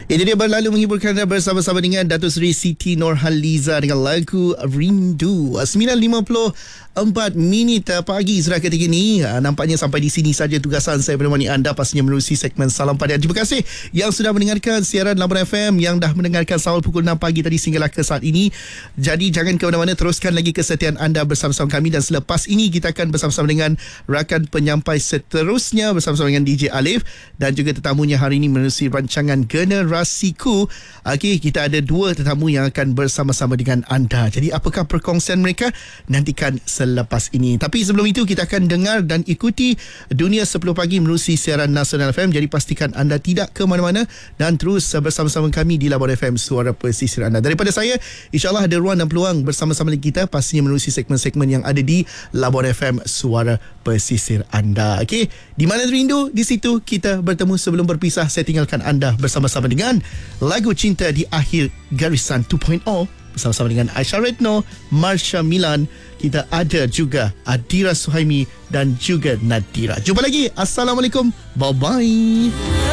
Ini dia berlalu menghiburkan anda bersama-sama dengan Datuk Seri Siti Nurhaliza dengan lagu Rindu. 9.54 minit pagi sudah ketika ini. Nampaknya sampai di sini saja tugasan saya menemani anda pastinya menerusi segmen Salam Padian. Terima kasih yang sudah mendengarkan siaran Labuan FM, yang dah mendengarkan awal pukul 6 pagi tadi sehinggalah ke saat ini. Jadi jangan ke mana-mana, teruskan lagi kesetiaan anda bersama-sama kami, dan selepas ini kita akan bersama-sama dengan rakan penyampai seterusnya bersama-sama dengan DJ Alif dan juga tetamunya hari ini menerusi rancangan Generasiku. Okey, kita ada dua tetamu yang akan bersama-sama dengan anda. Jadi apakah perkongsian mereka? Nantikan selepas ini. Tapi sebelum itu kita akan dengar dan ikuti Dunia 10 Pagi menerusi siaran Nasional FM. Jadi pastikan anda tidak ke mana-mana dan terus bersama-sama kami di Labuan FM, suara pesisir anda. Daripada saya, insyaAllah ada ruang dan peluang bersama-sama dengan kita pastinya menerusi segmen-segmen yang ada di Labuan FM, suara pesisir anda. Okey, di mana rindu, di situ kita bertemu. Sebelum berpisah, saya tinggalkan anda bersama-sama dengan lagu Cinta di Akhir Garisan 2.0 bersama-sama dengan Aisyah Retno, Marsha Milan. Kita ada juga Adira Suhaimi dan juga Nadira. Jumpa lagi. Assalamualaikum. Bye-bye.